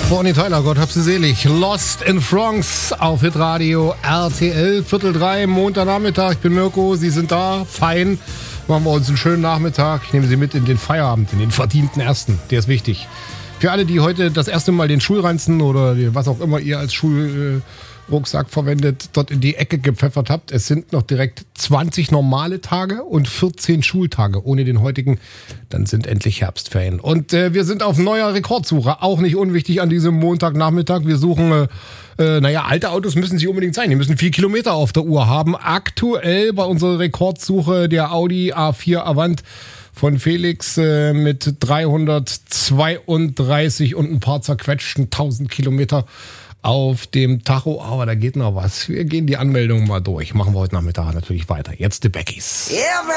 Bonnie Tyler, Gott hab sie selig. Lost in Bronx auf Hitradio RTL, 2:45, Montagnachmittag. Ich bin Mirko, Sie sind da, fein. Machen wir uns einen schönen Nachmittag. Ich nehme Sie mit in den Feierabend, in den verdienten ersten. Der ist wichtig. Für alle, die heute das erste Mal den Schulranzen oder was auch immer ihr als Schulrucksack verwendet, dort in die Ecke gepfeffert habt. Es sind noch direkt 20 normale Tage und 14 Schultage ohne den heutigen. Dann sind endlich Herbstferien. Und wir sind auf neuer Rekordsuche. Auch nicht unwichtig an diesem Montagnachmittag. Wir suchen, alte Autos müssen sie unbedingt sein. Die müssen 4 Kilometer auf der Uhr haben. Aktuell bei unserer Rekordsuche der Audi A4 Avant von Felix mit 332 und ein paar zerquetschten 1000 Kilometer auf dem Tacho. Aber da geht noch was. Wir gehen die Anmeldung mal durch. Machen wir heute Nachmittag natürlich weiter. Jetzt die Beckys. Yeah,